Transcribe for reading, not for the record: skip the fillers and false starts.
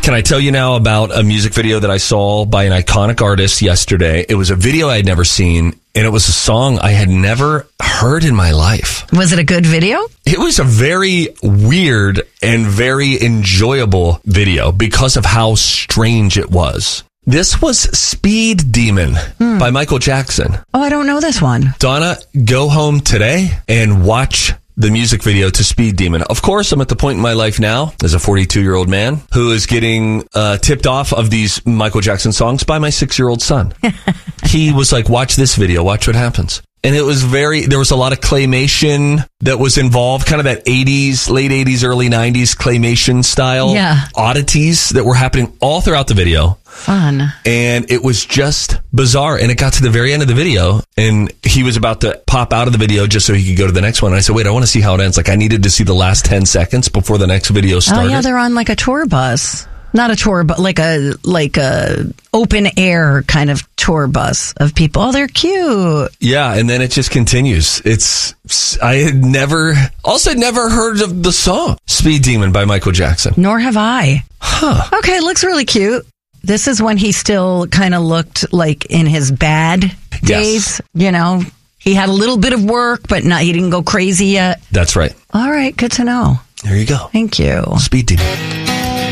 Can I tell you now about a music video that I saw by an iconic artist yesterday? It was a video I had never seen, and it was a song I had never heard in my life. Was it a good video? It was a very weird and very enjoyable video because of how strange it was. This was Speed Demon by Michael Jackson. Oh, I don't know this one. Donna, go home today and watch the music video to Speed Demon. Of course, I'm at the point in my life now as a 42-year-old man who is getting tipped off of these Michael Jackson songs by my 6-year-old son. He was like, watch this video, watch what happens. And it was there was a lot of claymation that was involved, kind of that 80s, late 80s, early 90s claymation style oddities that were happening all throughout the video. Fun. And it was just bizarre. And it got to the very end of the video, and he was about to pop out of the video just so he could go to the next one. And I said, wait, I want to see how it ends. Like, I needed to see the last 10 seconds before the next video started. Oh, yeah, they're on like a tour bus. Not a tour, but like a open air kind of tour bus of people. Oh, they're cute. Yeah, and then it just continues. I had never heard of the song Speed Demon by Michael Jackson. Nor have I. Huh. Okay, it looks really cute. This is when he still kind of looked like in his bad days. Yes. You know, he had a little bit of work, but he didn't go crazy yet. That's right. All right, good to know. There you go. Thank you. Speed Demon.